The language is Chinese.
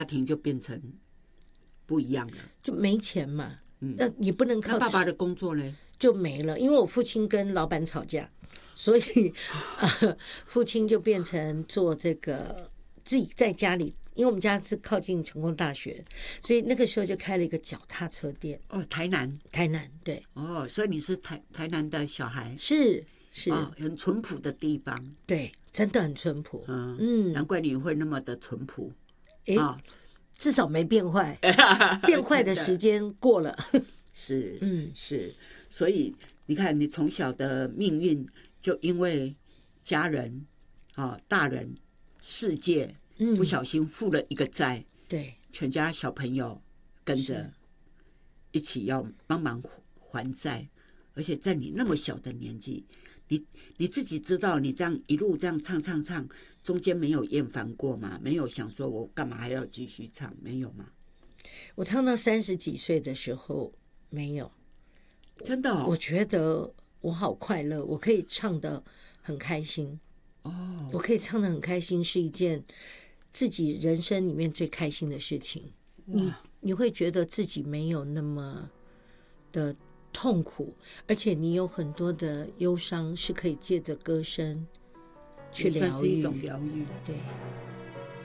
庭就变成不一样了， 就没钱嘛。那你不能靠那爸爸的工作呢？ 就没了，因为我父亲跟老板吵架，所以父亲就变成做这个自己在家里，因为我们家是靠近成功大学，所以那个时候就开了一个脚踏车店。 哦，台南对。 哦，所以你是台南的小孩， 是哦，很淳朴的地方， 对，真的很淳朴。 难怪你会那么的淳朴至少没变坏，变坏的时间过了。 是，是，所以你看，你从小的命运就因为家人大人、世界不小心负了一个债， 对， 全家小朋友跟着一起要帮忙还债，而且在你那么小的年纪，你自己知道，你这样一路这样唱，中间没有厌烦过吗？没有想说我干嘛还要继续唱？没有吗？ 我唱到30几岁的时候没有， 真的我觉得我好快乐，我可以唱得很开心。我可以唱得很开心是一件自己人生里面最开心的事情。你会觉得自己没有那么的痛苦，而且你有很多的忧伤是可以借着歌声去疗愈， 算是一种疗愈。 对。